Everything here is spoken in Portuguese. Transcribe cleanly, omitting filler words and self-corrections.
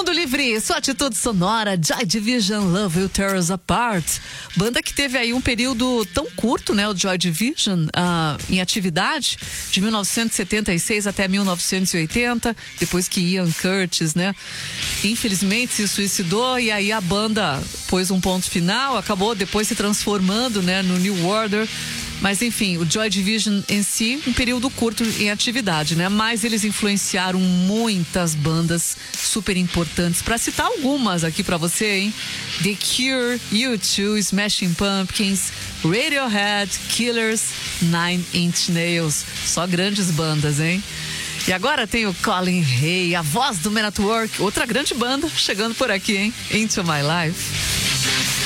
Mundo Livre, sua atitude sonora, Joy Division, Love Will Tear Us Apart. Banda que teve aí um período tão curto, né, o Joy Division, em atividade, de 1976 até 1980, depois que Ian Curtis, né, infelizmente se suicidou, e aí a banda pôs um ponto final, acabou depois se transformando, né, no New Order. Mas enfim, o Joy Division em si, um período curto em atividade, né? Mas eles influenciaram muitas bandas super importantes. Pra citar algumas aqui pra você, hein? The Cure, U2, Smashing Pumpkins, Radiohead, Killers, Nine Inch Nails. Só grandes bandas, hein? E agora tem o Colin Hay, a voz do Man at Work, outra grande banda chegando por aqui, hein? Into My Life.